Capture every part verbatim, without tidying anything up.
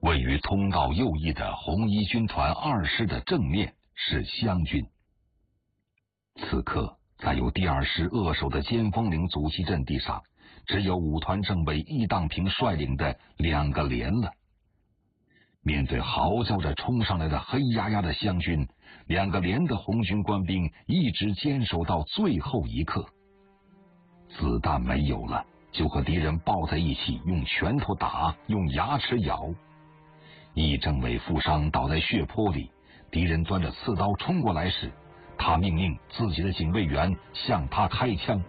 位于通道右翼的红一军团二师的正面是湘军。此刻，在由第二师扼守的尖峰岭阻击阵地上，只有五团政委易当平率领的两个连了。面对嚎叫着冲上来的黑压压的湘军，两个连的红军官兵一直坚守到最后一刻。子弹没有了，就和敌人抱在一起，用拳头打，用牙齿咬。易政委负伤倒在血泊里，敌人端着刺刀冲过来时，他命令自己的警卫员向他开枪。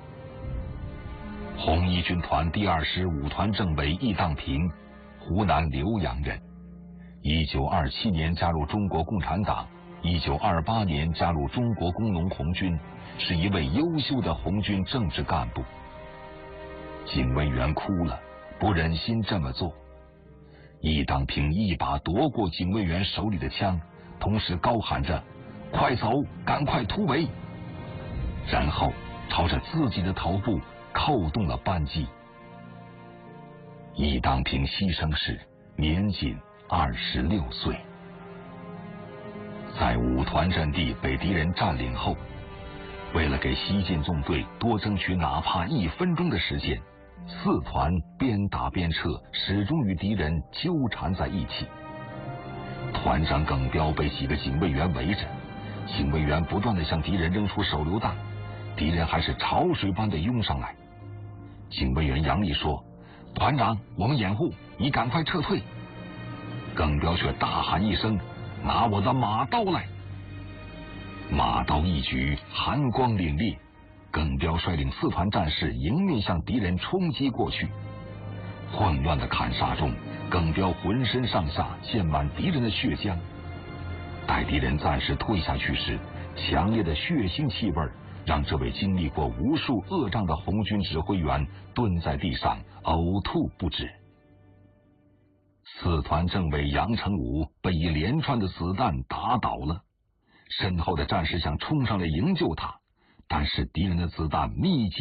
红一军团第二师五团政委易当平，湖南浏阳人，一九二七年加入中国共产党，一九二八年加入中国工农红军，是一位优秀的红军政治干部。警卫员哭了，不忍心这么做。易当平一把夺过警卫员手里的枪，同时高喊着：“快走，赶快突围！”然后朝着自己的头部扣动了扳机。易当平牺牲时年仅二十六岁。在五团阵地被敌人占领后，为了给西进纵队多争取哪怕一分钟的时间，四团边打边撤，始终与敌人纠缠在一起。团长耿彪被几个警卫员围着，警卫员不断地向敌人扔出手榴弹，敌人还是潮水般地涌上来。警卫员杨毅说：“团长，我们掩护，你赶快撤退。”耿彪却大喊一声：“拿我的马刀来！”马刀一举，寒光凛冽。耿彪率领四团战士迎面向敌人冲击过去。混乱的砍杀中，耿彪浑身上下溅满敌人的血浆。待敌人暂时退下去时，强烈的血腥气味让这位经历过无数恶仗的红军指挥员蹲在地上呕吐不止。四团政委杨成武被一连串的子弹打倒了，身后的战士想冲上来营救他，但是敌人的子弹密集